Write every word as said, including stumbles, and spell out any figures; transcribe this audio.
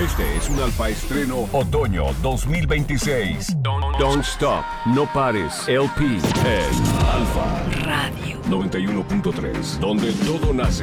Este es un Alfa Estreno Otoño dos mil veintiséis. Don't Stop, No Pares, L P en Alfa Radio noventa y uno punto tres, donde todo nace.